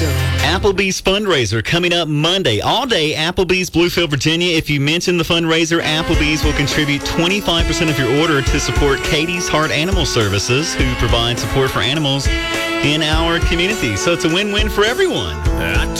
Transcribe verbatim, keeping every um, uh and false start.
Applebee's fundraiser coming up Monday. All day, Applebee's, Bluefield, Virginia. If you mention the fundraiser, Applebee's will contribute twenty-five percent of your order to support Katie's Heart Animal Services, who provide support for animals in our community. So it's a win-win for everyone. I